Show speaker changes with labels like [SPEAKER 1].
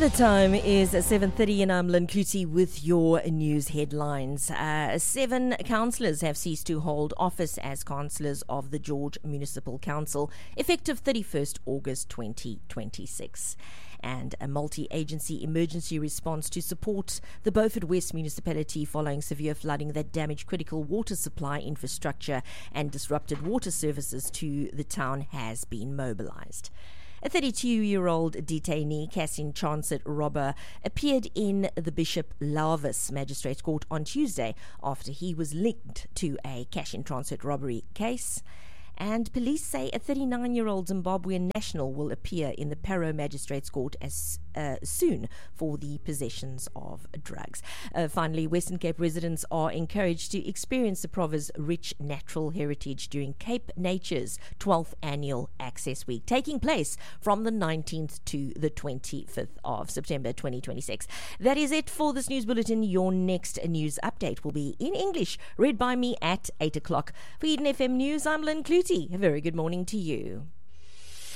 [SPEAKER 1] The time is 7:30 and I'm Lynn Clutie with your news headlines. 7 councillors have ceased to hold office as councillors of the George Municipal Council, effective 31st August 2026. And a multi-agency emergency response to support the Beaufort West municipality following severe flooding that damaged critical water supply infrastructure and disrupted water services to the town has been mobilised. A 32-year-old detainee, Cassin Chancet robber, appeared in the Bishop Larvis Magistrates Court on Tuesday after he was linked to a cash-in-transit robbery case. And police say a 39-year-old Zimbabwean national will appear in the Parow Magistrates Court as soon for the possessions of drugs. Finally, Western Cape residents are encouraged to experience the province's rich natural heritage during Cape Nature's 12th Annual Access Week, taking place from the 19th to the 25th of September 2026. That is it for this news bulletin. Your next news update will be in English, read by me at 8 o'clock. For Eden FM News, I'm Lynn Clutie. A very good morning to you.